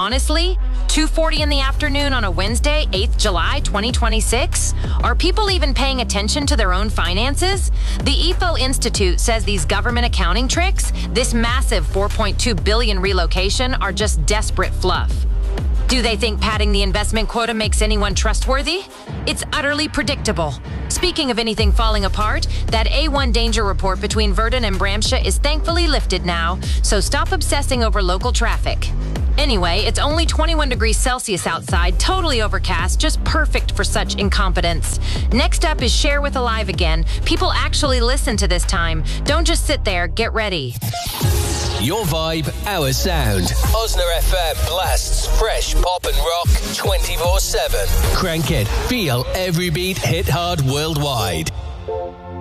honestly, 2:40 in the afternoon on a Wednesday, 8th July, 2026? Are people even paying attention to their own finances? The EFO Institute says these government accounting tricks, this massive $4.2 billion relocation, are just desperate fluff. Do they think padding the investment quota makes anyone trustworthy? It's utterly predictable. Speaking of anything falling apart, that A1 danger report between Verdun and Bramsha is thankfully lifted now, so stop obsessing over local traffic. Anyway, it's only 21 degrees Celsius outside, totally overcast, just perfect for such incompetence. Next up is Share with Alive again. People actually listen to this time. Don't just sit there, get ready. Your vibe, our sound. Osner FM blasts fresh pop and rock 24/7. Crank it, feel every beat, hit hard worldwide.